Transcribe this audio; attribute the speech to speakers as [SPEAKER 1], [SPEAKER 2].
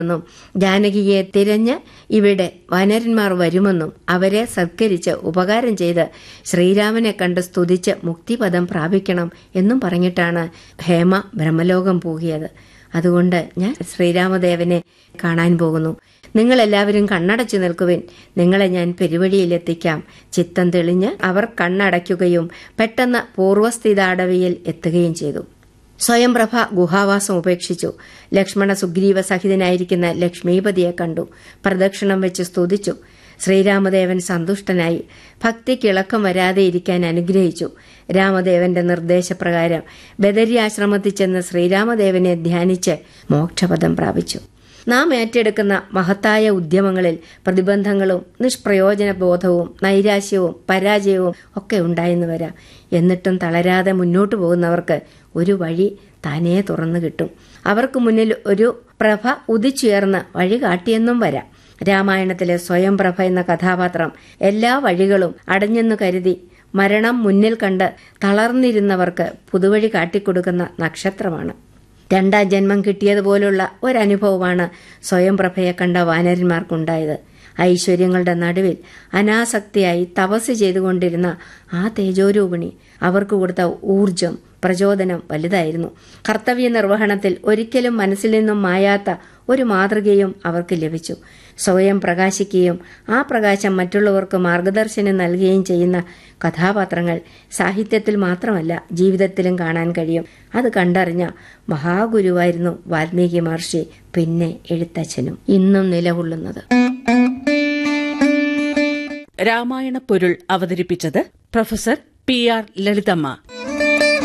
[SPEAKER 1] ും ജാനകിയെ തിരഞ്ഞ് ഇവിടെ വാനരന്മാർ വരുമെന്നും അവരെ സത്കരിച്ച് ഉപകാരം ചെയ്ത് ശ്രീരാമനെ കണ്ട് സ്തുതിച്ച് മുക്തിപദം പ്രാപിക്കണം എന്നും പറഞ്ഞിട്ടാണ് ഹേമ ബ്രഹ്മലോകം പോകിയത്. അതുകൊണ്ട് ഞാൻ ശ്രീരാമദേവനെ കാണാൻ പോകുന്നു. നിങ്ങളെല്ലാവരും കണ്ണടച്ചു നിൽക്കുവിൻ, നിങ്ങളെ ഞാൻ പെരുവഴിയിലെത്തിക്കാം. ചിത്തം തെളിഞ്ഞ് അവർ കണ്ണടയ്ക്കുകയും പെട്ടെന്ന് പൂർവസ്ഥിതാടവിയിൽ എത്തുകയും ചെയ്തു. സ്വയംപ്രഭ ഗുഹാവാസം ഉപേക്ഷിച്ചു. ലക്ഷ്മണ സുഗ്രീവ സഹിതനായിരിക്കുന്ന ലക്ഷ്മീപതിയെ കണ്ടു. പ്രദക്ഷിണം വെച്ച് സ്തുതിച്ചു. ശ്രീരാമദേവൻ സന്തുഷ്ടനായി. ഭക്തിക്കിളക്കം വരാതെ ഇരിക്കാൻ അനുഗ്രഹിച്ചു. രാമദേവന്റെ നിർദ്ദേശപ്രകാരം ബദരി ചെന്ന് ശ്രീരാമദേവനെ ധ്യാനിച്ച് മോക്ഷപദം പ്രാപിച്ചു. നാം ഏറ്റെടുക്കുന്ന മഹത്തായ ഉദ്യമങ്ങളിൽ പ്രതിബന്ധങ്ങളും നിഷ്പ്രയോജന ബോധവും നൈരാശ്യവും പരാജയവും ഒക്കെ ഉണ്ടായെന്ന് വരാം. എന്നിട്ടും തളരാതെ മുന്നോട്ടു പോകുന്നവർക്ക് ഒരു വഴി താനേ തുറന്നു കിട്ടും. അവർക്ക് മുന്നിൽ ഒരു പ്രഭ ഉദിച്ചുയർന്ന് വഴി കാട്ടിയെന്നും വരാം. രാമായണത്തിലെ സ്വയംപ്രഭ എന്ന കഥാപാത്രം എല്ലാ വഴികളും അടഞ്ഞെന്നു കരുതി മരണം മുന്നിൽ കണ്ട് തളർന്നിരുന്നവർക്ക് പുതുവഴി കാട്ടിക്കൊടുക്കുന്ന നക്ഷത്രമാണ്. രണ്ടാം ജന്മം കിട്ടിയതുപോലുള്ള ഒരനുഭവമാണ് സ്വയംപ്രഭയെ കണ്ട വാനരന്മാർക്കുണ്ടായത്. ഐശ്വര്യങ്ങളുടെ നടുവിൽ അനാസക്തിയായി തപസ് ചെയ്തുകൊണ്ടിരുന്ന ആ തേജോരൂപിണി അവർക്ക് കൊടുത്ത ഊർജം പ്രചോദനം വലുതായിരുന്നു. കർത്തവ്യ നിർവഹണത്തിൽ ഒരിക്കലും മനസ്സിൽ നിന്നും മായാത്ത ഒരു മാതൃകയും അവർക്ക് ലഭിച്ചു. സ്വയം പ്രകാശിക്കുകയും ആ പ്രകാശം മറ്റുള്ളവർക്ക് മാർഗദർശനം നൽകുകയും ചെയ്യുന്ന കഥാപാത്രങ്ങൾ സാഹിത്യത്തിൽ മാത്രമല്ല ജീവിതത്തിലും കാണാൻ കഴിയും. അത് കണ്ടറിഞ്ഞ മഹാഗുരുവായിരുന്നു വാൽമീകി മഹർഷി, പിന്നെ എഴുത്തച്ഛനും ഇന്നും നിലകൊള്ളുന്നത്.
[SPEAKER 2] രാമായണ പൊരുൾ അവതരിപ്പിച്ചത് പ്രൊഫസർ പി ആർ ലളിതമ്മ.